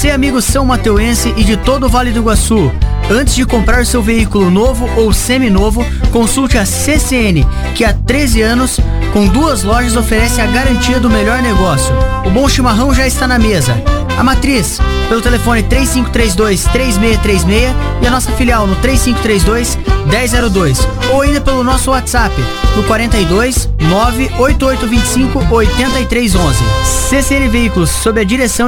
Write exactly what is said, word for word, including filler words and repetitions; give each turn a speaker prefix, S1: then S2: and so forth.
S1: você, amigo são mateuense e de todo o Vale do Iguaçu, antes de comprar seu veículo novo ou seminovo, consulte a C C N, que há treze anos, com duas lojas, oferece a garantia do melhor negócio. O bom chimarrão já está na mesa. A Matriz, pelo telefone três cinco três dois, três seis três seis e a nossa filial no três cinco três dois, um zero zero dois, ou ainda pelo nosso WhatsApp no quarenta e dois, nove oito oito dois cinco, oito três um um. C C N Veículos, sob a direção